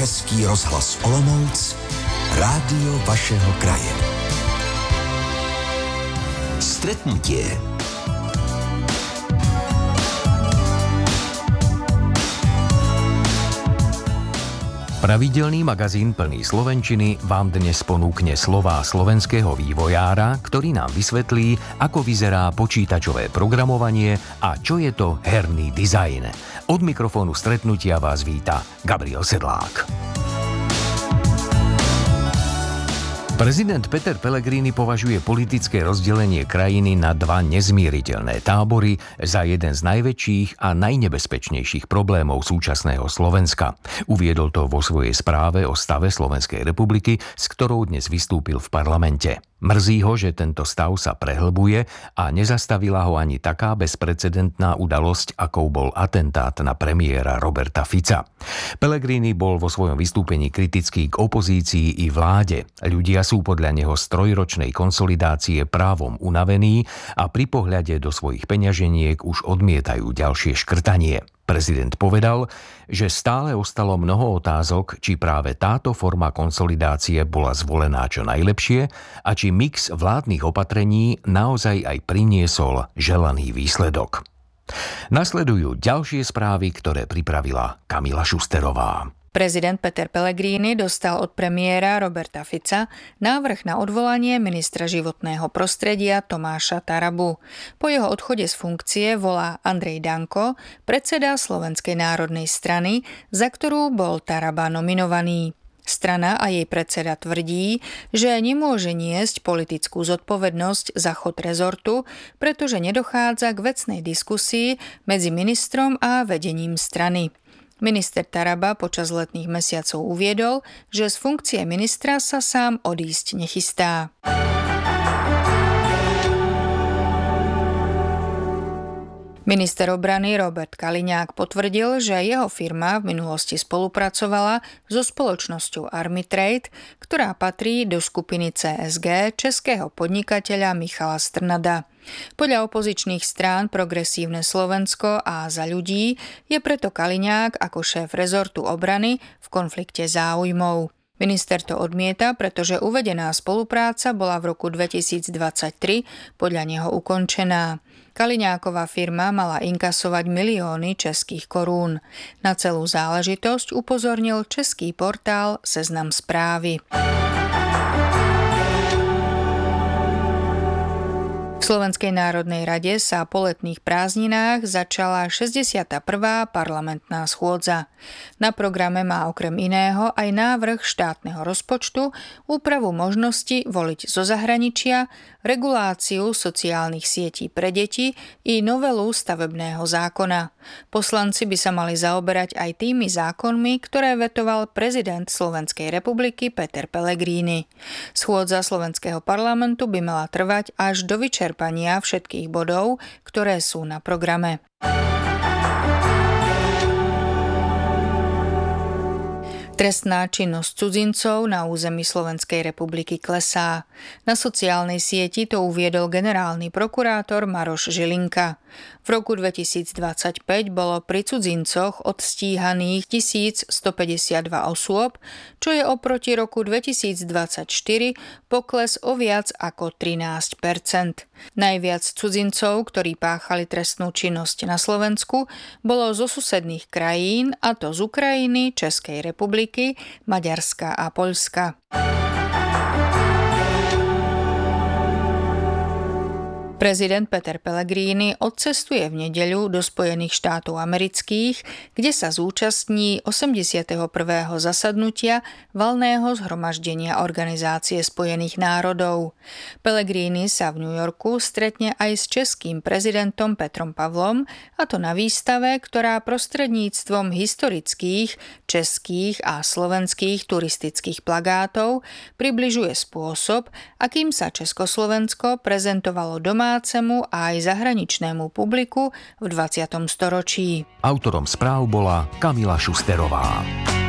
Český rozhlas Olomouc, rádio vašeho kraje. Stretnutie. Pravidelný magazín plný slovenčiny vám dnes ponúkne slová slovenského vývojára, ktorý nám vysvetlí, ako vyzerá počítačové programovanie a čo je to herný dizajn. Od mikrofónu Stretnutia vás víta Gabriel Sedlák. Prezident Peter Pellegrini považuje politické rozdelenie krajiny na dva nezmieriteľné tábory za jeden z najväčších a najnebezpečnejších problémov súčasného Slovenska. Uviedol to vo svojej správe o stave Slovenskej republiky, s ktorou dnes vystúpil v parlamente. Mrzí ho, že tento stav sa prehlbuje a nezastavila ho ani taká bezprecedentná udalosť, akou bol atentát na premiéra Roberta Fica. Pellegrini bol vo svojom vystúpení kritický k opozícii i vláde. Ľudia sú podľa neho z trojročnej konsolidácie právom unavení a pri pohľade do svojich peňaženiek už odmietajú ďalšie škrtanie. Prezident povedal, že stále ostalo mnoho otázok, či práve táto forma konsolidácie bola zvolená čo najlepšie a či mix vládnych opatrení naozaj aj priniesol želaný výsledok. Nasledujú ďalšie správy, ktoré pripravila Kamila Šusterová. Prezident Peter Pellegrini dostal od premiéra Roberta Fica návrh na odvolanie ministra životného prostredia Tomáša Tarabu. Po jeho odchode z funkcie volá Andrej Danko, predseda Slovenskej národnej strany, za ktorú bol Taraba nominovaný. Strana a jej predseda tvrdí, že nemôže niesť politickú zodpovednosť za chod rezortu, pretože nedochádza k vecnej diskusii medzi ministrom a vedením strany. Minister Taraba počas letných mesiacov uviedol, že z funkcie ministra sa sám odísť nechystá. Minister obrany Robert Kaliňák potvrdil, že jeho firma v minulosti spolupracovala so spoločnosťou Armitrade, ktorá patrí do skupiny CSG českého podnikateľa Michala Strnada. Podľa opozičných strán Progresívne Slovensko a Za ľudí je preto Kaliňák ako šéf rezortu obrany v konflikte záujmov. Minister to odmieta, pretože uvedená spolupráca bola v roku 2023 podľa neho ukončená. Kaliňáková firma mala inkasovať milióny českých korún. Na celú záležitosť upozornil český portál Seznam Správy. V Slovenskej národnej rade sa po letných prázdninách začala 61. parlamentná schôdza. Na programe má okrem iného aj návrh štátneho rozpočtu, úpravu možnosti voliť zo zahraničia, reguláciu sociálnych sietí pre deti i novelu stavebného zákona. Poslanci by sa mali zaoberať aj tými zákonmi, ktoré vetoval prezident Slovenskej republiky Peter Pellegrini. Schôdza slovenského parlamentu by mala trvať až do vyčerpania všetkých bodov, ktoré sú na programe. Trestná činnosť cudzincov na území Slovenskej republiky klesá. Na sociálnej sieti to uviedol generálny prokurátor Maroš Žilinka. V roku 2025 bolo pri cudzincoch odstíhaných 1152 osôb, čo je oproti roku 2024 pokles o viac ako 13%. Najviac cudzincov, ktorí páchali trestnú činnosť na Slovensku, bolo zo susedných krajín, a to z Ukrajiny, Českej republiky, Maďarska a Poľska. Prezident Peter Pellegrini odcestuje v nedeľu do Spojených štátov amerických, kde sa zúčastní 81. zasadnutia valného zhromaždenia Organizácie spojených národov. Pellegrini sa v New Yorku stretne aj s českým prezidentom Petrom Pavlom, a to na výstave, ktorá prostredníctvom historických, českých a slovenských turistických plagátov približuje spôsob, akým sa Československo prezentovalo domácemu a aj zahraničnému publiku v 20. storočí. Autorom správ bola Kamila Šusterová.